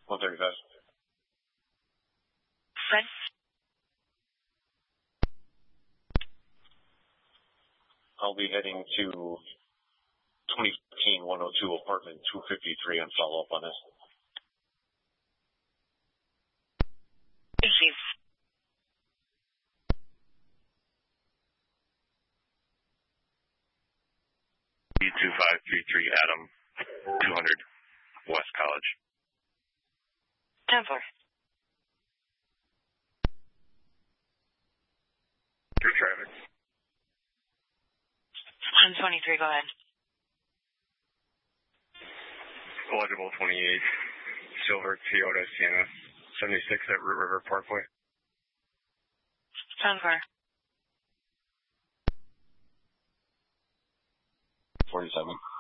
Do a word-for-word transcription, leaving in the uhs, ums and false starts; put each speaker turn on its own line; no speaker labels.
one thirty-five.
Fred?
I'll be heading to twenty fifteen one oh two apartment two fifty-three and follow up on this.
Thank you.
B two five three three Adam, two hundred West College.
ten four.
Through traffic.
one twenty-three, go ahead.
Eligible twenty-eight, Silver Toyota Sienna, seventy-six at Root River Parkway.
ten four.
forty-seven.